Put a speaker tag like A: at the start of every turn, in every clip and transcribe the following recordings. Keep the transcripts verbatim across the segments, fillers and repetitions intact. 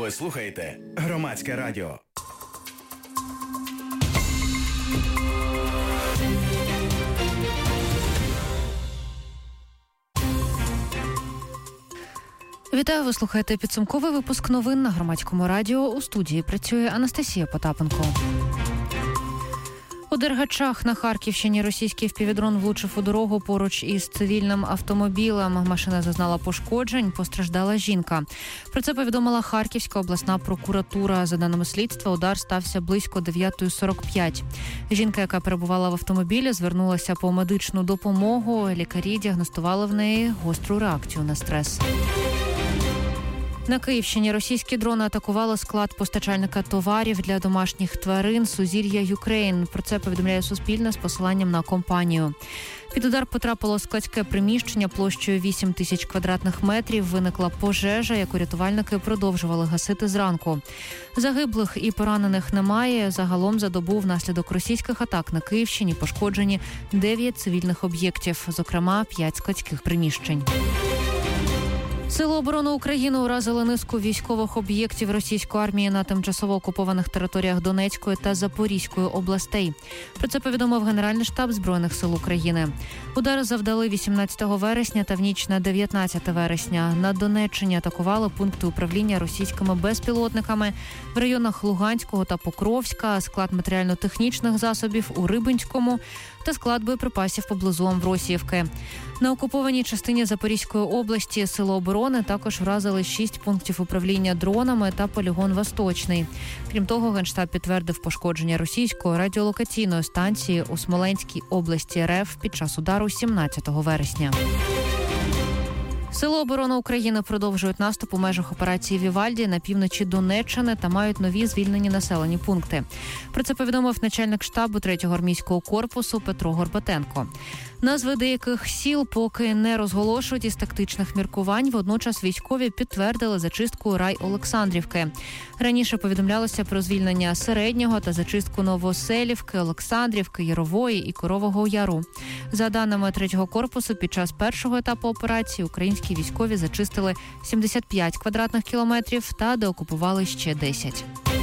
A: Ви слухаєте Громадське радіо.
B: Вітаю, ви слухаєте підсумковий випуск новин на Громадському радіо. У студії працює Анастасія Потапенко. У Дергачах на Харківщині російський впівдрон влучив у дорогу поруч із цивільним автомобілем. Машина зазнала пошкоджень, постраждала жінка. Про це повідомила Харківська обласна прокуратура. За даними слідства, удар стався близько дев'ята сорок п'ять. Жінка, яка перебувала в автомобілі, звернулася по медичну допомогу. Лікарі діагностували в неї гостру реакцію на стрес. На Київщині російські дрони атакували склад постачальника товарів для домашніх тварин «Сузір'я Юкрейн». Про це повідомляє Суспільне з посиланням на компанію. Під удар потрапило складське приміщення площею вісім тисяч квадратних метрів. Виникла пожежа, яку рятувальники продовжували гасити зранку. Загиблих і поранених немає. Загалом за добу внаслідок російських атак на Київщині пошкоджені дев'ять цивільних об'єктів, зокрема п'ять складських приміщень. Сили оборони України уразили низку військових об'єктів російської армії на тимчасово окупованих територіях Донецької та Запорізької областей. Про це повідомив Генеральний штаб Збройних сил України. Удари завдали вісімнадцятого вересня та в ніч на дев'ятнадцяте вересня. На Донеччині атакували пункти управління російськими безпілотниками в районах Луганського та Покровська, склад матеріально-технічних засобів у Рибинському та склад боєприпасів поблизу Амвросіївки. На окупованій частині Запорізької області Сили оборони також вразили шість пунктів управління дронами та полігон Восточний. Крім того, Генштаб підтвердив пошкодження російської радіолокаційної станції у Смоленській області РФ під час удару сімнадцятого вересня. Сили оборони України продовжують наступ у межах операції «Вівальді» на півночі Донеччини та мають нові звільнені населені пункти. Про це повідомив начальник штабу третього армійського корпусу Петро Горбатенко. Назви деяких сіл поки не розголошують із тактичних міркувань, водночас військові підтвердили зачистку Рай-Олександрівки. Раніше повідомлялося про звільнення Середнього та зачистку Новоселівки, Олександрівки, Ярової і Корового Яру. За даними третього корпусу, під час першого етапу операції українські військові зачистили сімдесят п'ять квадратних кілометрів та деокупували ще десять.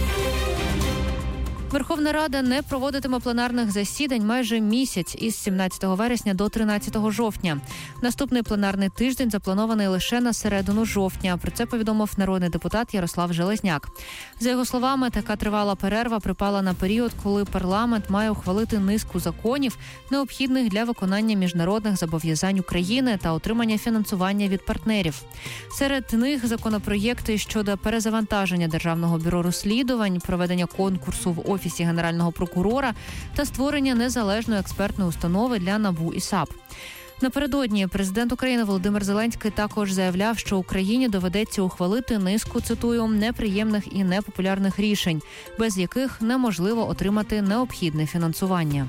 B: Верховна Рада не проводитиме пленарних засідань майже місяць із сімнадцятого вересня до тринадцятого жовтня. Наступний пленарний тиждень запланований лише на середину жовтня. Про це повідомив народний депутат Ярослав Железняк. За його словами, така тривала перерва припала на період, коли парламент має ухвалити низку законів, необхідних для виконання міжнародних зобов'язань України та отримання фінансування від партнерів. Серед них законопроєкти щодо перезавантаження Державного бюро розслідувань, проведення конкурсу в офісі Офісі Генерального прокурора та створення незалежної експертної установи для НАБУ і САП. Напередодні президент України Володимир Зеленський також заявляв, що Україні доведеться ухвалити низку, цитую, неприємних і непопулярних рішень, без яких неможливо отримати необхідне фінансування.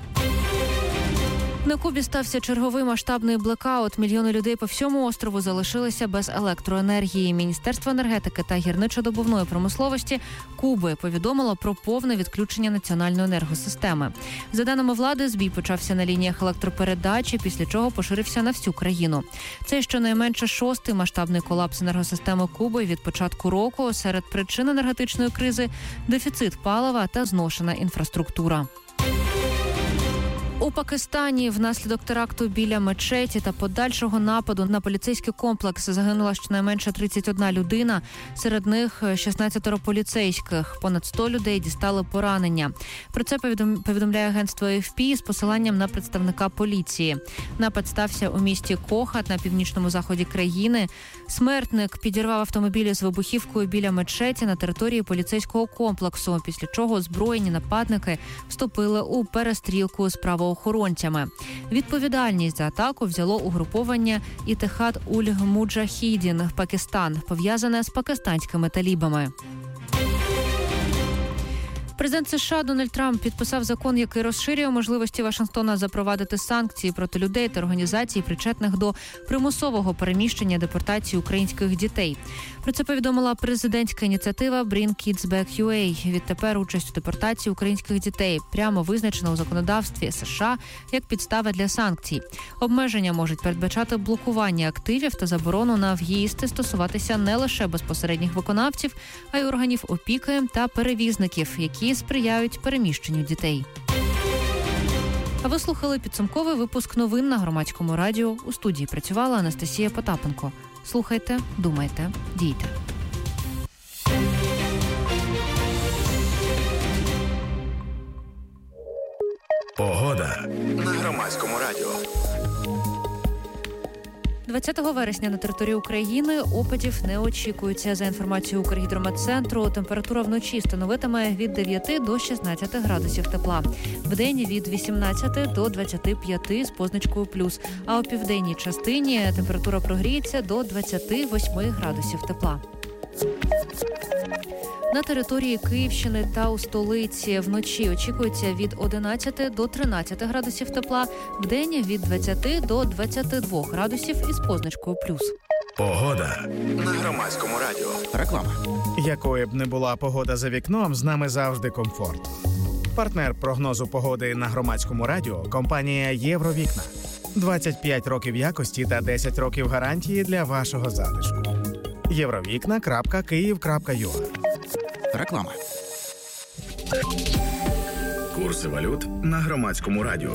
B: На Кубі стався черговий масштабний блекаут. Мільйони людей по всьому острову залишилися без електроенергії. Міністерство енергетики та гірничо-добувної промисловості Куби повідомило про повне відключення національної енергосистеми. За даними влади, збій почався на лініях електропередачі, після чого поширився на всю країну. Це щонайменше шостий масштабний колапс енергосистеми Куби від початку року. Серед причин енергетичної кризи – дефіцит палива та зношена інфраструктура. У Пакистані внаслідок теракту біля мечеті та подальшого нападу на поліцейський комплекс загинула щонайменше тридцять одна людина, серед них шістнадцять поліцейських. Понад сто людей дістали поранення. Про це повідомляє агентство ей еф пі з посиланням на представника поліції. Напад стався у місті Кохат на північному заході країни. Смертник підірвав автомобілі з вибухівкою біля мечеті на території поліцейського комплексу, після чого озброєні нападники вступили у перестрілку з правоохоронцями. Відповідальність за атаку взяло угруповання Ітехад-уль-Муджахідін, Пакистан, пов'язане з пакистанськими талібами. Президент США Дональд Трамп підписав закон, який розширює можливості Вашингтона запровадити санкції проти людей та організацій, причетних до примусового переміщення депортації українських дітей. Про це повідомила президентська ініціатива Bring Kids Back ю ей. Відтепер участь у депортації українських дітей прямо визначено у законодавстві США як підстава для санкцій. Обмеження можуть передбачати блокування активів та заборону на в'їзд і стосуватися не лише безпосередніх виконавців, а й органів опіки та перевізників, які сприяють переміщенню дітей. А ви слухали підсумковий випуск новин на Громадському радіо. У студії працювала Анастасія Потапенко. Слухайте, думайте, дійте.
A: Погода на Громадському радіо.
B: двадцятого вересня на території України опадів не очікується. За інформацією Укргідрометцентру, температура вночі становитиме від дев'яти до шістнадцяти градусів тепла. Вдень від вісімнадцяти до двадцяти п'яти з позначкою плюс. А у південній частині температура прогріється до двадцяти восьми градусів тепла. На території Київщини та у столиці вночі очікується від одинадцяти до тринадцяти градусів тепла, вдень від двадцяти до двадцяти двох градусів із позначкою плюс.
A: Погода на Громадському радіо.
C: Реклама.
D: Якою б не була погода за вікном, з нами завжди комфорт. Партнер прогнозу погоди на Громадському радіо – компанія «Євровікна». двадцять п'ять років якості та десять років гарантії для вашого затишку. євровікна крапка київ крапка ю а.
C: Реклама.
A: Курси валют на Громадському радіо.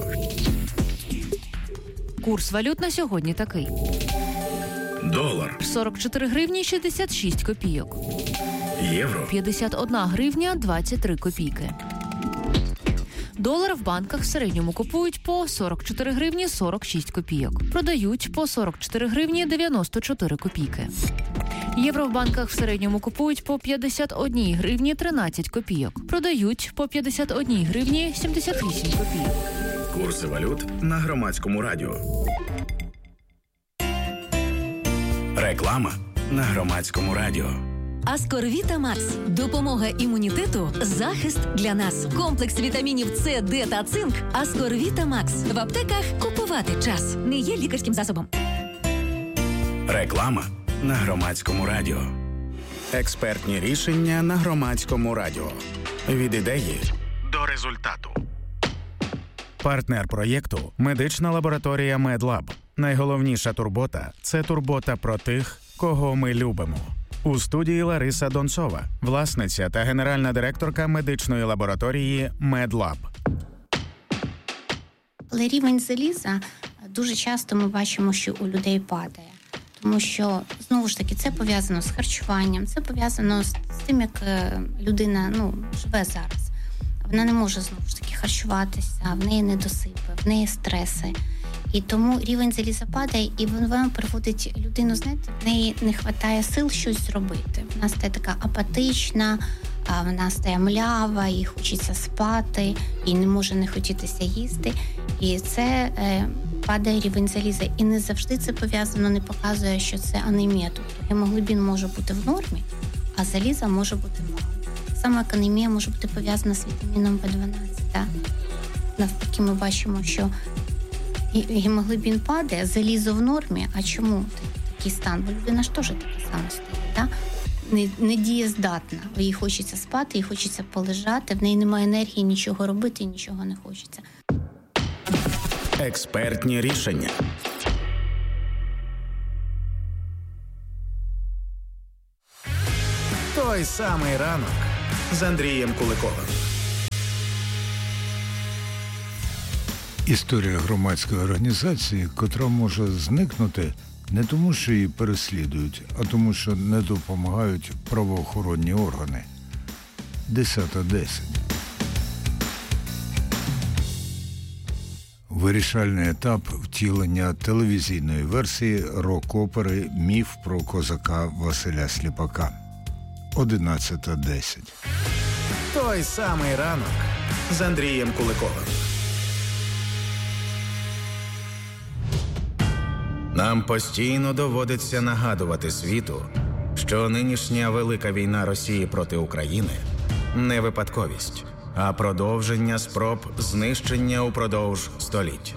B: Курс валют на сьогодні такий.
A: Долар
B: сорок чотири гривні шістдесят шість копійок.
A: Євро
B: п'ятдесят одна гривня двадцять три копійки. Долар в банках в середньому купують по сорок чотири гривні сорок шість копійок. Продають по сорок чотири гривні дев'яносто чотири копійки. Євро в банках в середньому купують по п'ятдесят одна гривні тринадцять копійок. Продають по п'ятдесят одна гривні сімдесят вісім копійок.
A: Курси валют на Громадському радіо. Реклама на Громадському радіо.
E: Аскорвіта Макс. Допомога імунітету, захист для нас. Комплекс вітамінів С, Д та цинк. Аскорвіта Макс. В аптеках купувати час. Не є лікарським засобом.
A: Реклама на Громадському радіо.
D: Експертні рішення на Громадському радіо. Від ідеї до результату. Партнер проєкту – медична лабораторія Медлаб. Найголовніша турбота – це турбота про тих, кого ми любимо. У студії Лариса Донцова, власниця та генеральна директорка медичної лабораторії Медлаб.
F: Але рівень заліза дуже часто ми бачимо, що у людей падає. Тому що, знову ж таки, це пов'язано з харчуванням, це пов'язано з тим, як людина ну, живе зараз. Вона не може, знову ж таки, харчуватися, в неї недосипи, в неї стреси. І тому рівень заліза падає, і вона приводить людину, знаєте, в неї не вистачає сил щось зробити. Вона стає така апатична, вона стає млява, їй хочеться спати, їй не може не хотітися їсти. І це е, падає рівень заліза. І не завжди це пов'язано, не показує, що це анемія. Тобто гемоглобін може бути в нормі, а заліза може бути мало. Саме анемія може бути пов'язана з вітаміном Б дванадцять. Так? Навпаки, ми бачимо, що гемоглобін падає, залізо в нормі. А чому такий стан? Бо людина ж теж така сама стає, так? Не, не дієздатна. Їй хочеться спати, їй хочеться полежати, в неї немає енергії нічого робити, нічого не хочеться.
D: Експертні рішення. Той самий ранок з Андрієм Куликовим.
G: Історія громадської організації, котра може зникнути не тому, що її переслідують, а тому, що не допомагають правоохоронні органи. десята десять. Вирішальний етап втілення телевізійної версії рок-опери «Міф про козака Василя Сліпака». одинадцята десять.
D: Той самий ранок з Андрієм Куликовим. Нам постійно доводиться нагадувати світу, що нинішня велика війна Росії проти України – не випадковість. а продовження спроб знищення упродовж століть.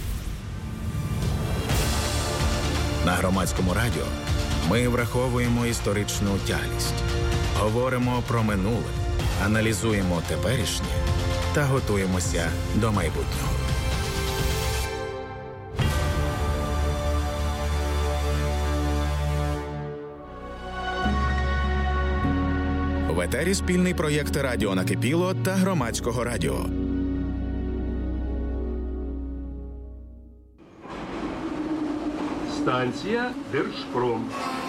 D: На Громадському радіо ми враховуємо історичну тяглість, говоримо про минуле, аналізуємо теперішнє та готуємося до майбутнього. В етері спільний проєкт «Радіо Накипіло» та Громадського радіо.
C: Станція Держпром.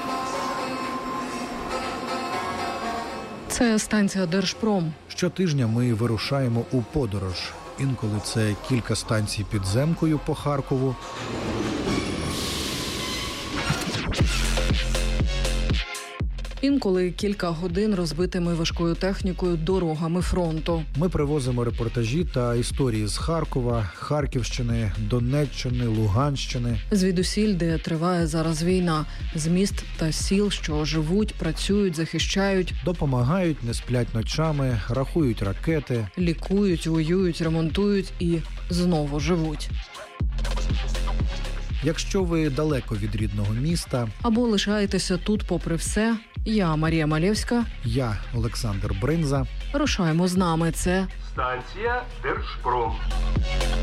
H: Це станція Держпром.
I: Щотижня ми вирушаємо у подорож. Інколи це кілька станцій підземкою по Харкову.
H: Інколи кілька годин розбитими важкою технікою дорогами фронту.
I: Ми привозимо репортажі та історії з Харкова, Харківщини, Донеччини, Луганщини.
H: Звідусіль, де триває зараз війна. З міст та сіл, що живуть, працюють, захищають.
I: Допомагають, не сплять ночами, рахують ракети.
H: Лікують, воюють, ремонтують і знову живуть.
I: Якщо ви далеко від рідного міста
H: або лишаєтеся тут попри все, я Марія Малєвська,
I: я Олександр Бринза.
H: Рушаємо з нами. Це
C: станція Держпром.